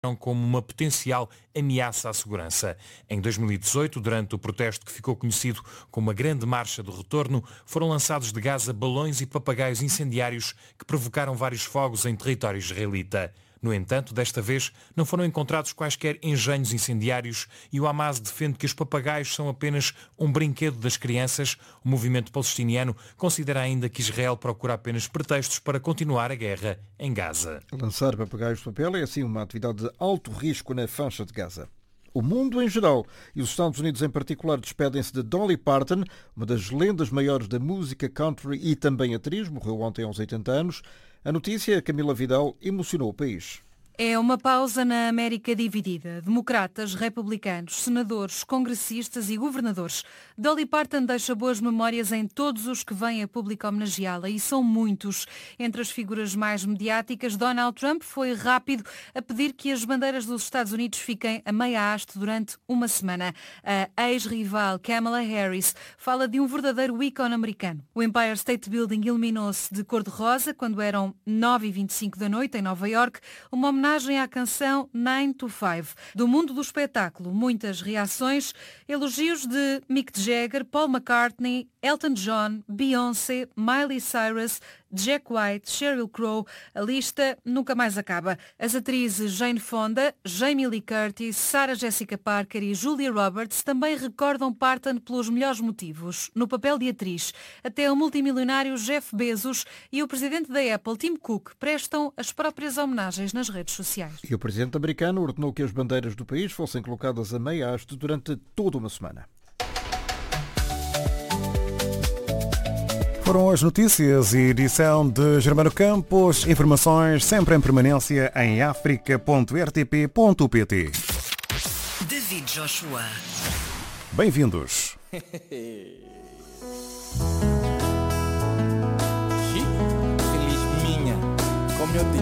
como uma potencial ameaça à segurança. Em 2018, durante o protesto que ficou conhecido como a Grande Marcha do Retorno, foram lançados de Gaza balões e papagaios incendiários que provocaram vários fogos em território israelita. No entanto, desta vez, não foram encontrados quaisquer engenhos incendiários e o Hamas defende que os papagaios são apenas um brinquedo das crianças. O movimento palestiniano considera ainda que Israel procura apenas pretextos para continuar a guerra em Gaza. Lançar papagaios de papel é assim uma atividade de alto risco na faixa de Gaza. O mundo em geral e os Estados Unidos em particular despedem-se de Dolly Parton, uma das lendas maiores da música country e também atriz, morreu ontem aos 80 anos. A notícia, Camila Vidal, emocionou o país. É uma pausa na América dividida. Democratas, republicanos, senadores, congressistas e governadores. Dolly Parton deixa boas memórias em todos os que vêm a público homenageá-la e são muitos. Entre as figuras mais mediáticas, Donald Trump foi rápido a pedir que as bandeiras dos Estados Unidos fiquem a meia haste durante uma semana. A ex-rival Kamala Harris fala de um verdadeiro ícone americano. O Empire State Building iluminou-se de cor-de-rosa quando eram 9h25 da noite em Nova York, uma homenagem à canção 9 to 5. Do mundo do espetáculo, muitas reações, elogios de Mick Jagger, Paul McCartney, Elton John, Beyoncé, Miley Cyrus, Jack White, Sheryl Crow, a lista nunca mais acaba. As atrizes Jane Fonda, Jamie Lee Curtis, Sarah Jessica Parker e Julia Roberts também recordam Parton pelos melhores motivos. No papel de atriz, até o multimilionário Jeff Bezos e o presidente da Apple, Tim Cook, prestam as próprias homenagens nas redes sociais. E o presidente americano ordenou que as bandeiras do país fossem colocadas a meia haste durante toda uma semana. Foram as notícias e edição de Germano Campos. Informações sempre em permanência em africa.rtp.pt. David Joshua. Bem-vindos. Feliz minha, como eu te